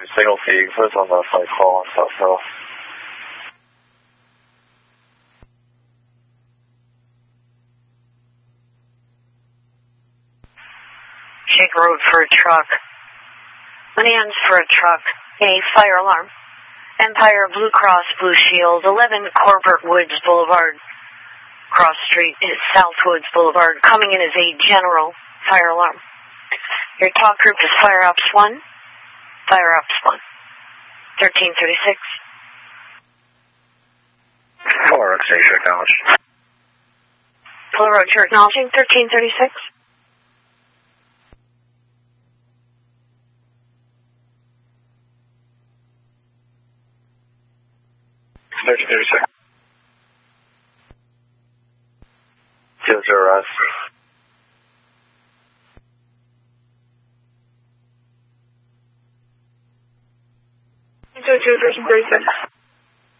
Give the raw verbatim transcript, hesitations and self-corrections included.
signal feed, first on the flight call, South South. Shake road for a truck. Lands for a truck. A fire alarm. Empire Blue Cross Blue Shield, eleven Corbett Woods Boulevard. Cross Street is Southwoods Boulevard. Coming in as a general fire alarm. Your talk group is Fire Ops one. Fire Ops one. thirteen thirty-six. Polar Road Station acknowledged. Polar Road, you're acknowledging thirteen thirty-six. thirteen thirty-six. Zero zero S. Two two thirteen thirty-six.